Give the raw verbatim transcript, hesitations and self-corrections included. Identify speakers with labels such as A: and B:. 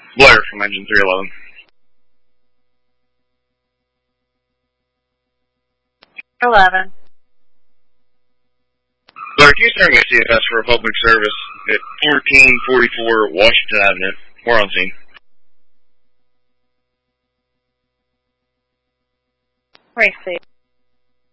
A: Blair from Engine three eleven.
B: eleven.
A: Blair, can you start me a C F S for a public service at fourteen forty-four Washington Avenue? We're on scene.
B: Receive.